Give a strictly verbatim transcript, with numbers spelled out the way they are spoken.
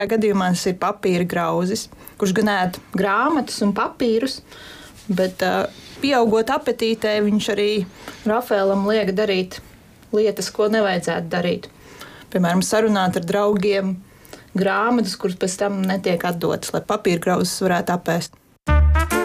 Gadījumā tas ir papīra grauzis, kurš gan ēd grāmatas un papīrus, bet uh, pieaugot apetītē, viņš arī Rafaelam liek darīt lietas, ko nevajadzētu darīt. Piemēram, sarunāt ar draugiem grāmatas, kuras pēc tam netiek atdotas, lai papīra grauzes varētu apēst.